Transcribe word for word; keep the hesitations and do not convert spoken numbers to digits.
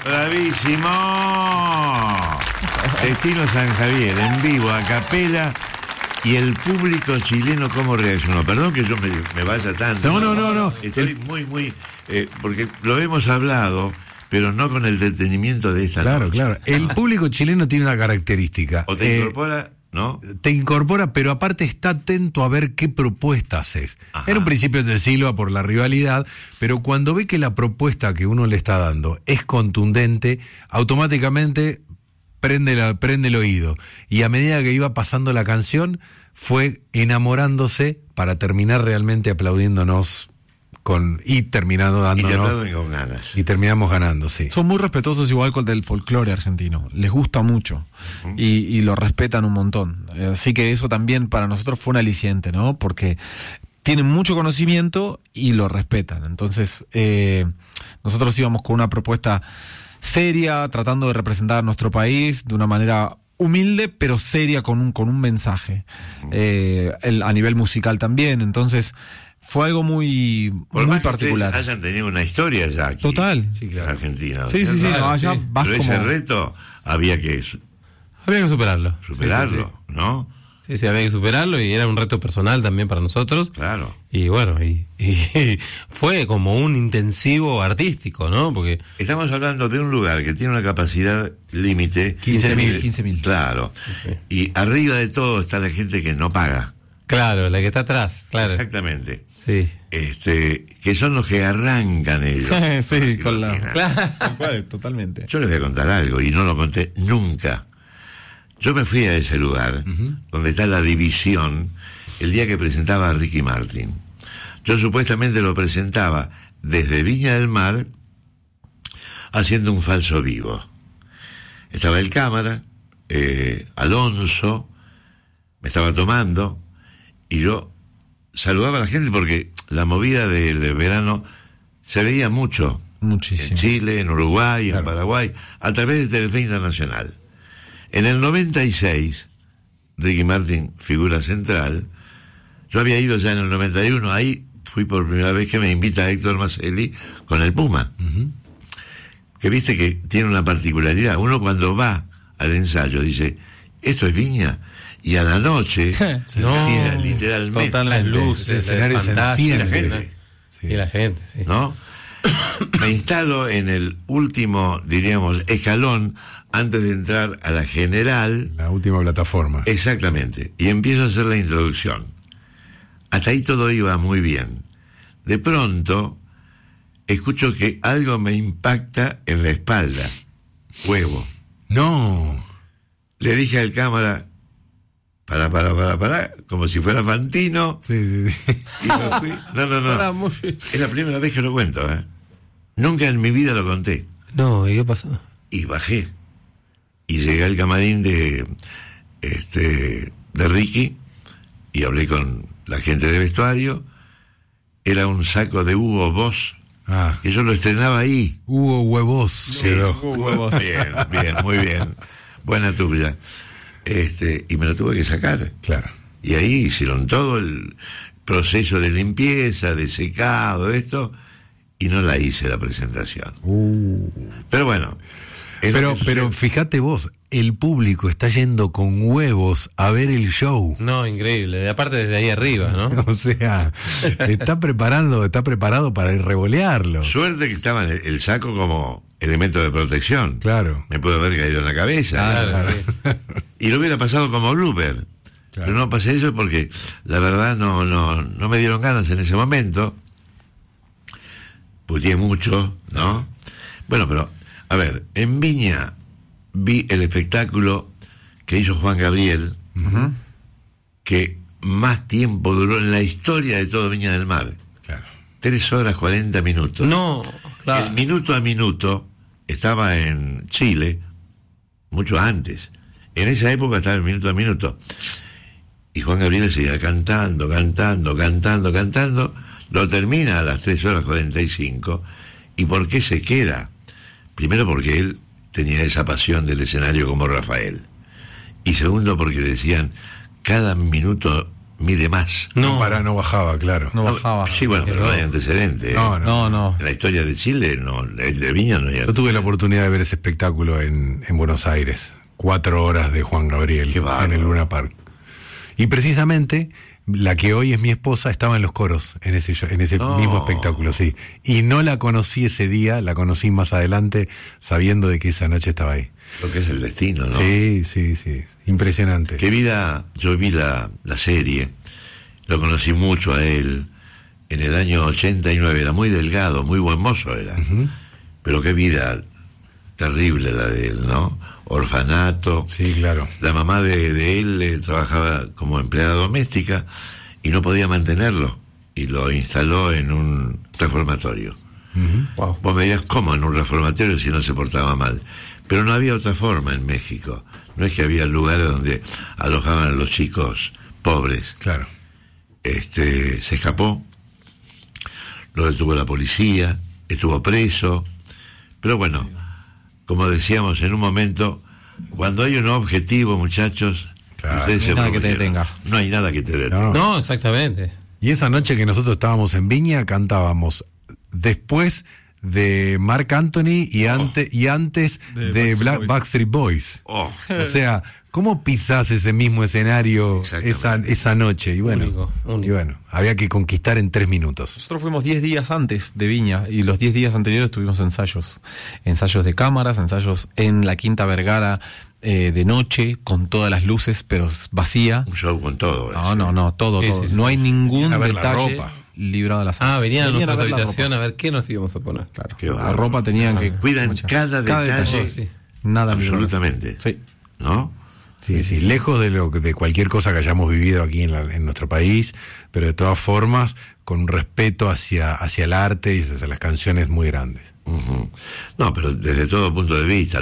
Bravísimo. Destino San Javier, en vivo, a capela. Y el público chileno, ¿cómo reaccionó? Perdón que yo me, me vaya tanto. No, no, no, no. Estoy muy, muy... Eh, porque lo hemos hablado, pero no con el detenimiento de esta Claro, noche. claro. El público chileno tiene una característica. O te Eh, incorpora, ¿no? Te incorpora, pero aparte está atento a ver qué propuesta haces. Ajá. En un principio te silba por la rivalidad, pero cuando ve que la propuesta que uno le está dando es contundente, automáticamente prende, la, prende el oído. Y a medida que iba pasando la canción, fue enamorándose para terminar realmente aplaudiéndonos con y terminando Y te dándonos. aplauden con ganas. Y terminamos ganando, sí. Son muy respetuosos igual con el folclore argentino. Les gusta mucho uh-huh. y, y lo respetan un montón. Así que eso también para nosotros fue un aliciente, ¿no? Porque tienen mucho conocimiento y lo respetan. Entonces, eh, nosotros íbamos con una propuesta seria, tratando de representar a nuestro país de una manera humilde, pero seria, con un, con un mensaje. Uh-huh. Eh, el, a nivel musical también. Entonces, fue algo muy, Por muy más particular. Que hayan tenido una historia ya aquí. Total. Sí, claro. En Argentina. Sí, sí, sí. Claro, No, allá sí. vas Pero como... ese reto había que había que superarlo. Superarlo, sí, sí, sí. ¿no? Sí, sí, había que superarlo y era un reto personal también para nosotros. Claro. Y bueno, y, y fue como un intensivo artístico, ¿no? Porque estamos hablando de un lugar que tiene una capacidad límite. quince mil. quince mil. Claro. Sí. Y arriba de todo está la gente que no paga. Claro, la que está atrás, claro. Exactamente. Sí. Este, que son los que arrancan ellos. Sí, con la... Claro. Totalmente. Yo les voy a contar algo, y no lo conté nunca. Yo me fui a ese lugar, uh-huh. donde está la división, el día que presentaba a Ricky Martin. Yo supuestamente lo presentaba desde Viña del Mar, haciendo un falso vivo. Estaba el cámara, eh, Alonso, me estaba tomando, y yo saludaba a la gente porque la movida del verano se veía mucho. Muchísimo. En Chile, en Uruguay, claro. en Paraguay, a través de Telefe Internacional. En el noventa y seis, Ricky Martin, figura central. Yo había ido ya en el noventa y uno, ahí fui por primera vez que me invita Héctor Maselli con el Puma. Uh-huh. Que viste que tiene una particularidad. Uno cuando va al ensayo dice, esto es Viña. Y a la noche, se no, encierra literalmente. Total las luces, el escenario se fantástico, enciende. La gente. Sí. Y la gente, sí. ¿No? Me instalo en el último, diríamos, escalón antes de entrar a la general. La última plataforma. Exactamente. Y empiezo a hacer la introducción. Hasta ahí todo iba muy bien. De pronto, escucho que algo me impacta en la espalda. Huevo. No. Le dije al cámara, para, para, para, para, como si fuera Fantino. Sí, sí, sí. Y me fui. No, no, no. Es la primera vez que lo cuento, ¿eh? Nunca en mi vida lo conté. No, ¿y qué pasó? Y bajé. Y llegué al camarín de, este, de Ricky y hablé con la gente de vestuario. Era un saco de Hugo Boss, Ah. que yo lo estrenaba ahí. Hugo Huevos. Sí, quedó. Hugo Boss. Bien, bien, muy bien. Buena tuya. Este, y me lo tuve que sacar. Claro. Y ahí hicieron todo el proceso de limpieza, de secado, esto, y no la hice la presentación. Uh. Pero bueno. Pero, pero fíjate vos, el público está yendo con huevos a ver el show. No, increíble. Aparte desde ahí arriba, ¿no? O sea, está preparando, está preparado para ir revolearlo. Suerte que estaba en el, el saco como elemento de protección. Claro. Me pudo haber caído en la cabeza. Claro, Claro. sí. Y lo hubiera pasado como blooper. Claro. Pero no pasé eso porque la verdad no, no, no me dieron ganas en ese momento. Puteé mucho, ¿no? Bueno, pero, a ver, en Viña vi el espectáculo que hizo Juan Gabriel, uh-huh. que más tiempo duró en la historia de todo Viña del Mar. Claro. Tres horas cuarenta minutos. No, claro. El minuto a minuto estaba en Chile mucho antes. En esa época estaba el minuto a minuto. Y Juan Gabriel seguía cantando, cantando, cantando, cantando. Lo termina a las tres horas cuarenta y cinco. ¿Y por qué se queda? Primero porque él tenía esa pasión del escenario como Rafael. Y segundo porque decían, cada minuto mide más. No, para, no bajaba, claro. No bajaba. Sí, bueno, pero no hay antecedente. No, no, No, no. En la historia de Chile, no, el de Viña no hay Yo tuve la oportunidad de ver ese espectáculo en, en Buenos Aires. Cuatro horas de Juan Gabriel Qué bárbaro. en el Luna Park. Y precisamente la que hoy es mi esposa estaba en los coros en ese en ese No. mismo espectáculo, sí. Y no la conocí ese día, la conocí más adelante sabiendo de que esa noche estaba ahí. Lo que es el destino, ¿no? Sí, sí, sí. Impresionante. Qué vida, yo vi la, la serie, lo conocí mucho a él en el año ochenta y nueve, era muy delgado, muy buen mozo era, Ujú. pero qué vida terrible la de él, ¿no? Orfanato, Sí, claro. la mamá de, de él eh, trabajaba como empleada doméstica y no podía mantenerlo y lo instaló en un reformatorio. Ujú. Wow. Vos me dirás, ¿cómo en un reformatorio si no se portaba mal? Pero no había otra forma en México. No es que había lugares donde alojaban a los chicos pobres. Claro. Este, se escapó, lo detuvo la policía, estuvo preso. Pero bueno, como decíamos en un momento, cuando hay un objetivo, muchachos, Claro, ustedes no se hay nada que te propusieron. detenga. No hay nada que te detenga. No. No, exactamente. Y esa noche que nosotros estábamos en Viña, cantábamos después de Marc Anthony y, ante, y antes de, De Backstreet Black- Boys. Backstreet Boys. Oh, O sea, ¿cómo pisás ese mismo escenario esa, Exactamente. esa noche? Y bueno, Único, único. y bueno, había que conquistar en tres minutos. Nosotros fuimos diez días antes de Viña y los diez días anteriores tuvimos ensayos. Ensayos de cámaras, ensayos en la Quinta Vergara eh, de noche, con todas las luces, pero vacía. un show con todo. No, ese. no, no, todo, Sí, todo. sí, sí. No hay ningún Venían a ver la detalle ropa. librado de la sala. Ah, venían a Venían nuestra ver la habitación ropa. a ver qué nos íbamos a poner. Claro. Qué La bárbaro. ropa tenían que... Cuidan mucha- cada detalle. Sí. Nada librado. Absolutamente. Sí. ¿No? Sí, sí, lejos de lo de cualquier cosa que hayamos vivido aquí en, la- en nuestro país, pero de todas formas con un respeto hacia, hacia el arte y hacia las canciones muy grandes. Ujú. No, pero desde todo punto de vista,